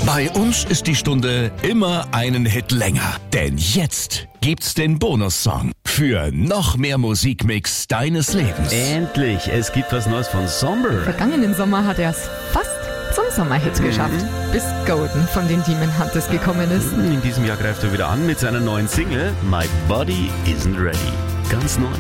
Bei uns ist die Stunde immer einen Hit länger. Denn jetzt gibt's den Bonussong für noch mehr Musikmix deines Lebens. Endlich, es gibt was Neues von Somber. Vergangenen Sommer hat er es fast zum Sommerhit geschafft, bis Golden von den Demon Hunters gekommen ist. In diesem Jahr greift er wieder an mit seiner neuen Single My Body Isn't Ready. Ganz neu.